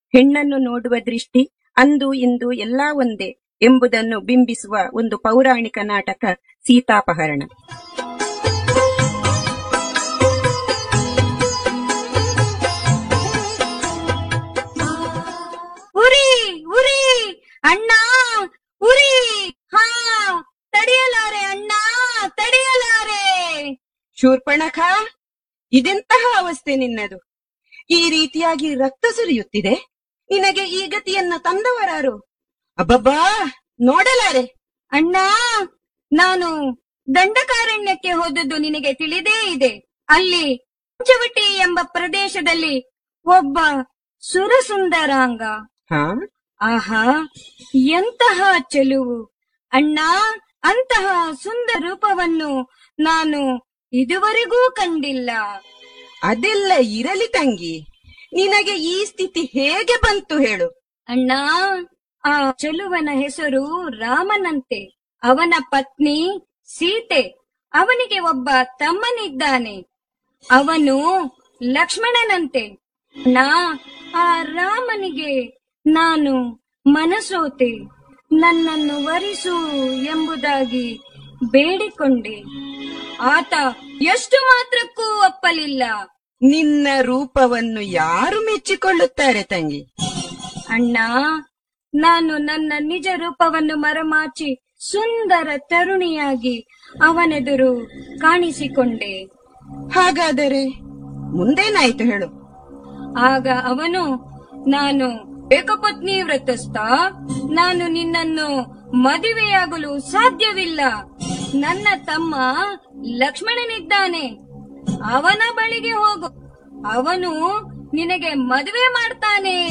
ಹೆಣ್ಣನ್ನು ನೋಡುವ ದೃಷ್ಟಿ ಅಂದು ಇಂದು ಎಲ್ಲಾ ಒಂದೇ ಎಂಬುದನ್ನು ಬಿಂಬಿಸುವ ಒಂದು ಪೌರಾಣಿಕ ನಾಟಕ ಸೀತಾಪಹರಣ. ಉರಿ ಉರಿ ಅಣ್ಣ, ಉರಿ, ಹಾ ತಡೆಯಲಾರೆ ಅಣ್ಣ, ತಡೆಯಲಾರೆ. ಶೂರ್ಪಣಖ, ಇದೆಂತಹ ಅವಸ್ಥೆ ನಿನ್ನದು? ಈ ರೀತಿಯಾಗಿ ರಕ್ತ ಸುರಿಯುತ್ತಿದೆ. ನಿನಗೆ ಈ ಗತಿಯನ್ನ ತಂದವರಾರು? ಅಬ್ಬಬ್ಬಾ, ನೋಡಲಾರೆ. ಅಣ್ಣ, ನಾನು ದಂಡಕಾರಣ್ಯಕ್ಕೆ ಹೋದದ್ದು ನಿನಗೆ ತಿಳಿದೇ ಇದೆ. ಅಲ್ಲಿ ಪಂಚವಟಿ ಎಂಬ ಪ್ರದೇಶದಲ್ಲಿ ಒಬ್ಬ ಸುರಸುಂದರಾಂಗ. ಆಹಾ, ಎಂತಹ ಚೆಲುವು ಅಣ್ಣ! ಅಂತಹ ಸುಂದರ ರೂಪವನ್ನು ನಾನು ಇದುವರೆಗೂ ಕಂಡಿಲ್ಲ. ಅದೆಲ್ಲ ಇರಲಿ ತಂಗಿ, ನಿನಗೆ ಈ ಸ್ಥಿತಿ ಹೇಗೆ ಬಂತು ಹೇಳು? ಅಣ್ಣ, ಆ ಚೆಲುವನ ಹೆಸರು ರಾಮನಂತೆ. ಅವನ ಪತ್ನಿ ಸೀತೆ. ಅವನಿಗೆ ಒಬ್ಬ ತಮ್ಮನಿದ್ದಾನೆ, ಅವನು ಲಕ್ಷ್ಮಣನಂತೆ. ಅಣ್ಣ, ಆ ರಾಮನಿಗೆ ನಾನು ಮನಸೋತೆ. ನನ್ನನ್ನು ವರಿಸು ಎಂಬುದಾಗಿ ಬೇಡಿಕೊಂಡೆ. ಆತ ಎಷ್ಟು ಮಾತ್ರಕ್ಕೂ ಒಪ್ಪಲಿಲ್ಲ. ನಿನ್ನ ರೂಪವನ್ನು ಯಾರು ಮೆಚ್ಚಿಕೊಳ್ಳುತ್ತಾರೆ ತಂಗಿ? ಅಣ್ಣ, ನಾನು ನನ್ನ ನಿಜ ರೂಪವನ್ನು ಮರೆಮಾಚಿ ಸುಂದರ ತರುಣಿಯಾಗಿ ಅವನೆದುರು ಕಾಣಿಸಿಕೊಂಡೆ. ಹಾಗಾದರೆ ಮುಂದೇನಾಯ್ತು ಹೇಳು? ಆಗ ಅವನು, ನಾನು ಏಕಪತ್ನಿ ವ್ರತಸ್ಥ, ನಾನು ನಿನ್ನನ್ನು ಮದುವೆಯಾಗಲು ಸಾಧ್ಯವಿಲ್ಲ. ನನ್ನ ತಮ್ಮ ಲಕ್ಷ್ಮಣನಿದ್ದಾನೆ, ಅವನ ಬಳಿಗೆ ಹೋಗು, ಅವನು ನಿನಗೆ ಮದುವೆ ಮಾಡ್ತಾನೆ